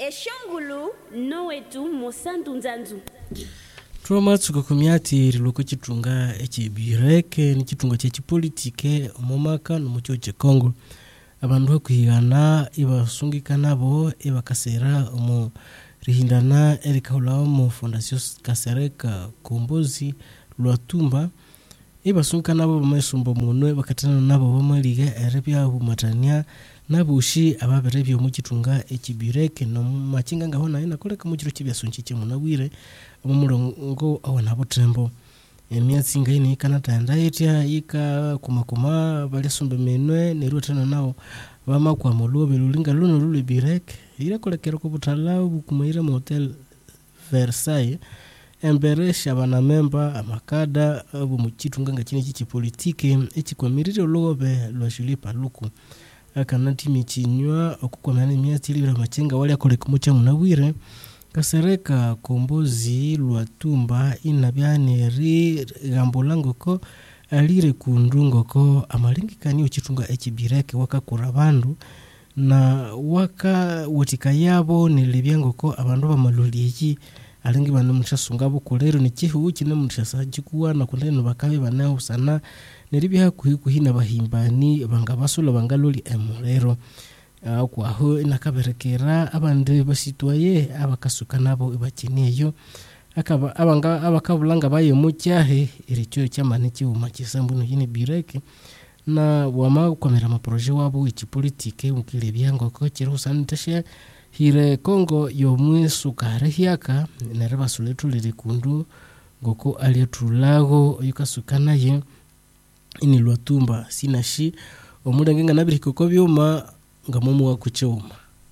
eshongulu nowetu mosantu nzanzu Troma tsukukumiati riloko chitunga echibireke ni chitunga chechipolitike omomaka nomucho chekongo abandu bakwigana ibasungika nabo ibakasera omo rihindana erikaulao mu Fondation Kasereka Kombozi Lwatumba ibasungika nabo bamesumba munwe bakatana nabo bamaliga erebya bumatania nabushi ababerebyo mu chitunga echibireke no machinga ngahona ina koleka mu chiro chibyasunchiche munabwire omumurongo awana butembo emyatsi ngaini kana tandaitya ika kumakuma balesumbe menwe nerutana nao bama kwa molobe lulinga luno lulibireke ira kolekero ko butalau bukumaira mu hotel Versailles emberesha bana memba amakada abo mu chitunga ngakine chipolitike echikwamirire lobe lwa Julipa Luku akanati michinywa okukomana emyatsi libira machenga wali akoleka mucha munabwire Kasereka Kombozi Lwatumba inabyane ri gambulangoko alire kundungoko amalingikani uchitunga echibireke wakakura bandu na waka wotika yabo nilibyangoko abandu bamaluliji alingi bana muchasunga bukolero ni chihu chine muchasaji kuwa na kundeno bakabe banao sana neribya kuhina bahimbani bangabasula bangaloli emorero kwaho inakaberekera abande basitwaye abakasuka nabo ibakiniyo akaba abakabulanga baye mucyahe iricho cyamane cyuma kisambu n'yini bireke na wama kwamera ma projet wabo w'ipolitike ukile byango ko kiro sanitashe hire Kongo yomwisukare hyaka nerabasuletu lirikundu ngoko alietulago yukasukana ye ini Lwatumba sinashi omudengenga nabiriko ko byuma ngamumu wa kuchoma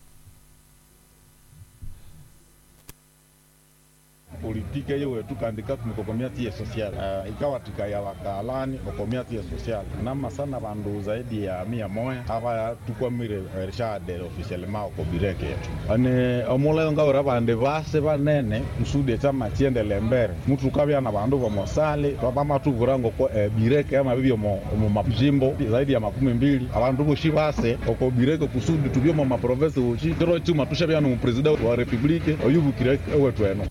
politika yewe tukandika kumikokomiati ya social ikawa tikaya wakalani kokomiati ya social nama sana bandu zaidi ya 100 aba tukwamire rishade officiellement ko bireke yetu ane omule ngawra bande base banene musude chama chiende lembere mutu kabya na bandu bomosale baba tuvurango ko bireke ama bibyo mo mapjimbo zaidi ya 12 abandu bo shibase ko bireke kusudi tubyo mo province uchi tero chuma tushabya no president wa republique oyubukire ewetu eno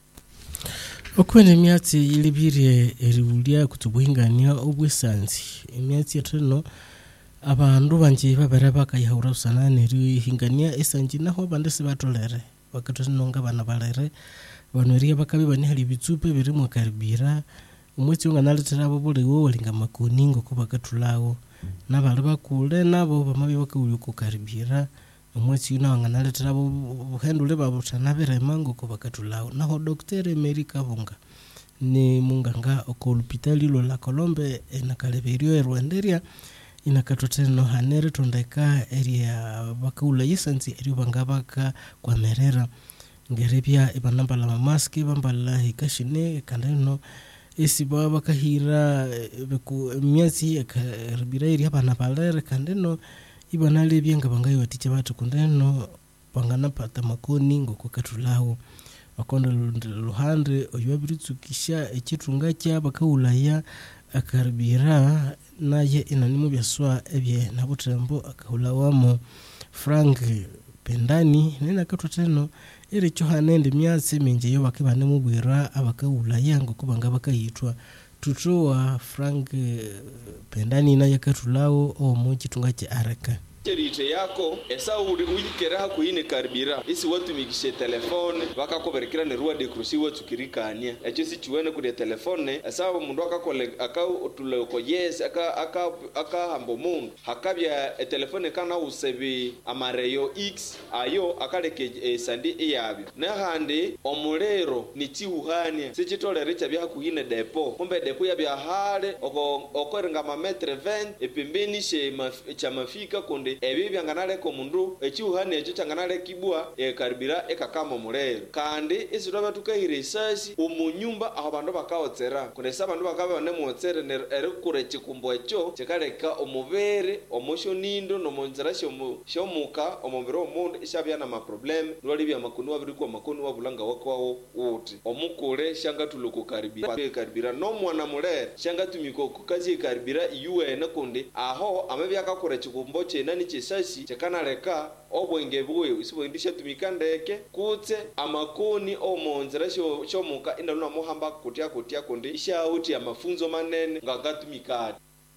okwene myatsi ilibire eribulia kutubuhingania obwesanzi emyatsi yatano abandu banje babereba kayahura usana neri hingania esanji naho bandese batolere bakatononga bana balere banoriya bakabe bani hali bitsupe biri mu karibira umwetsi unganalitera bobule wo linga makoningo ko bakatulawo nabali bakule nabo bamabe bakawuyo ko karibira umwetsi unanganalitera buhendule babutana beremango ko bakatulawo naho Dr. Emery Kabunga ni munganga ko hospitali lo la Colombe enakaleberio erwenderia inakatoteno hanere tondeka area bakaula yesanzi eri bangabaka kwa merera ngerebya ibanamba la maski bambala hikashine kandeno esi baba kahira beku myasi karibira eri abana balere kandeno ibanale byenga bangayo batiche batu kundeno bangana pata makoni ngoko katulawo bakonda luhande oyabiritsukisha ekitunga kya bakaulaya akaribira naye inanimu byaswa ebye nabutembo akahulawamo Frank Pendani nena katoteno ere cyo hanende myatsi minje yo bakibane mu bwira abakaulaya ngoko banga bakayitwa tutowa Frank Pendani na yakatulawo omu kitunga kya araka Cherite yako esa uri uyikera kuine karibira isi watu mikishe telefone bakakoberekera ne ruwa de krusi watu kirikania echo si chiwene ku de telefone esa mundu aka otule ko yes aka hambo mundu hakabya telefone kana usebi amareyo x ayo akaleke sandi eyabi na hande omulero ni chiuhania si chitolere chabya kuine depo kumbe depo yabya hale okorenga ma metre 20 epembeni cha mafika konde ebi byanganale ko mundu ekiuhane echo changanale kibwa karibira ekakama mulero kandi isiroba tukahire isasi umunyumba aho bandu bakaotsera kunesa bandu bakabe bane muotsere ere kure chikumbo echo chikaleka omubere omoshonindo no monzera shomuka omubiro omundu ishabya na problem lwali bya makunu abiri kwa makunu wabulanga wakwawo uti omukure shanga tuluko karibira no mwana mulero shanga tumiko kukazi karibira UN kundi aho amebya akakure chikumbo chena yani chisashi chekana leka obwenge bwe isibwendisha tumikandeke kutse amakoni omonzera shomuka indaluna muhamba kutia konde ishauti ya mafunzo manene ngagatumikani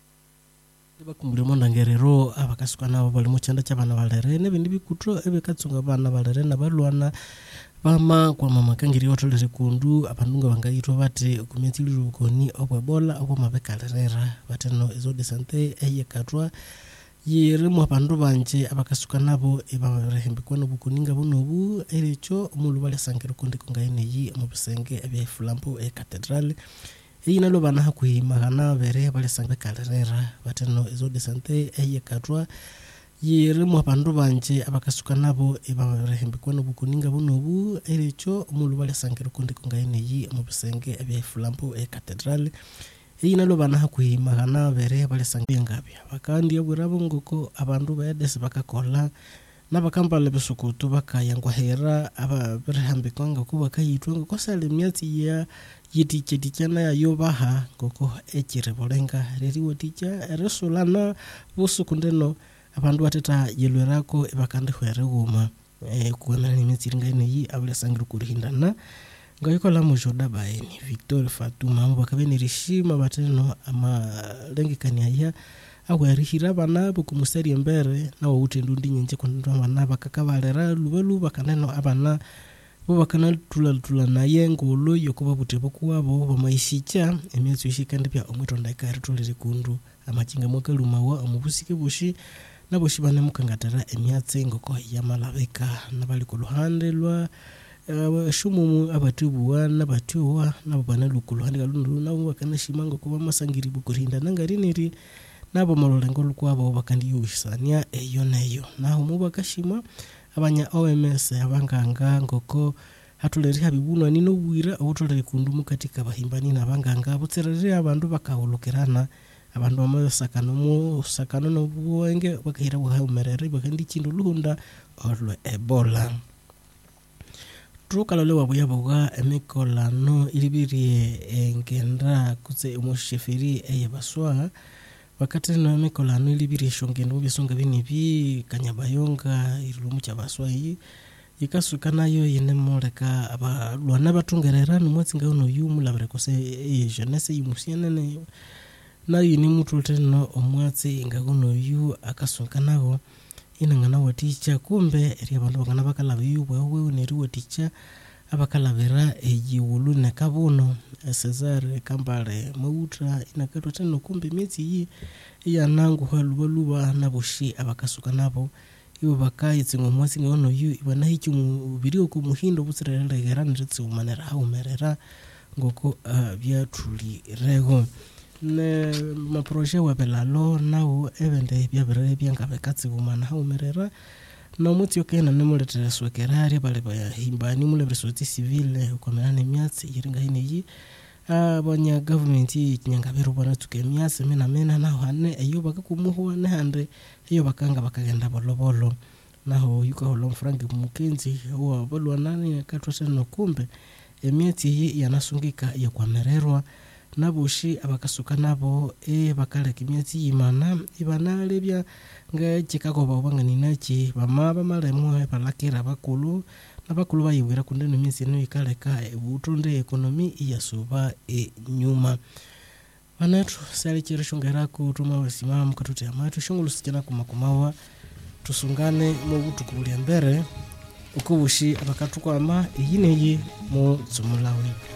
bakumbulimo ndangerero abakasuka nabo bali mu cyanda cy'abana balere n'ibindi bikutro ebekatsunga abana balere nabalwana bama kwa mama kangiri otolere kundu abandunga bangayitwa bate kumetiliru koni obwebola obwo mabekalera bateno ezo de sante eyekatwa yiri mu bandu banje abakasuka nabo ebarehembe kono bukuninga bunobu erecho umulu bale sangero kundi kungayene yi mu bisenge ebefulambo e cathedral ina lo bana hakuhimagana bere bale sangbe kalera bateno ezo de sante eyekatwa yiri mu bandu banje abakasuka nabo ebarehembe kono bukuninga bunobu erecho umulu bale sangero kundi kungayene yi mu bisenge ebefulambo e cathedral ina lo bana hakuhimagana bere bale sangbe ngabya bakandi yabwirabo ngoko abandu bayadese bakakola nabakambala besukutu bakayangwa hera aba berhambe kwanga kuba kayitwa ngoko sale myatsi ya yitichana yayo baha ngoko ekire bolenga reriwe ticha resolana busukundeno abandu bateta yelwerako ebakandi hwere guma kuona ni mitsiringa ine abule sangiru kurihindana ngayikola mujoda baeni Victor Fatuma mbakabeni rishima bateno ama lengikania ya awirihira bana bukumuseri embere na wautendu ndinyenje kundwa bana bakakabalera lubelu bakaneno abana bo bakana tulala naye ngolo yokuba butebo kuwabo bamaishicha emyezi ishikande bya omwitonda ikari tulire kundu amachinga mokalumawa omubusike bushi nabo shibane mukangatara emyatse ngoko yamalabeka nabali ku luhande lwa shumumu abatubuwa nabatuwa nabo bana lukuluhande galundu nabo bakana shimango kuba masangiri bukurinda nangariniri nabo malolengo lukwabo bakandi yusania eyo neyo naho mubakashima abanya OMS abanganga ngoko hatuleri habibuno nino bwira obutoleri kundu mukatika bahimbani nabanganga butserere abantu bakawulukerana abantu sakano no buwenge bakahira buhaumerere bakandi kindu luhunda olwe Ebola trukalo lewa buyaboga emikolano ilibirie engenda kutse umusheferi eyebaswa wakati na mikolano ilibirie shongendo bisonga binibi kanyabayonga irumu cyabaswa yi ikasuka nayo yenemoreka abalwana batungerera numwatsi ngano yumulabere kose jeunesse yimusianene nayo ni mutu teno omwatsi ngano yu akasuka nawo inangana waticha kumbe eri abantu bakana bakalabiyu bwewe neriwe ticha abakalabira ejiwulu nekabuno Cesar Kambale Mautra inakato teno kumbe miezi yi yanangu halubaluba nabushi abakasuka nabo ibo bakayitse ngomwasi ngono yu ibana hichi mubiri ko muhindo butsirerera geranitse umanera haumerera ngoko byatuli rego ne maproje wabelalo nawo evende byabere byangabekatse umana haumerera no mutyo kena nemuletera swekerari bale baya himbani mulebere soti civile ukomerane myatsi yiringa hine yi abanya government nyangabero bana tukemyase mena naho hane eyo bakakumuhuwa ne hande eyo bakanga bakagenda bolobolo naho yuko holo Frank Mukenzi wa bolwa nani katwase no kumbe emyatsi yi yanasungika yakwamererwa nabushi abakasuka nabo bakale kimyatsi yimana ibana lebya ngekikako babangani nachi bamaba malemo balakira bakulu nabakulu bayiwira kundeno myezi no ikaleka ubutunde ekonomi iyasuba nyuma banatu sali kirishongera ku tuma wasimama katute amatu shongulu sikena kumakumawa tusungane mu butukubuli mbere ukubushi abakatukwama iyineyi mu zumulawe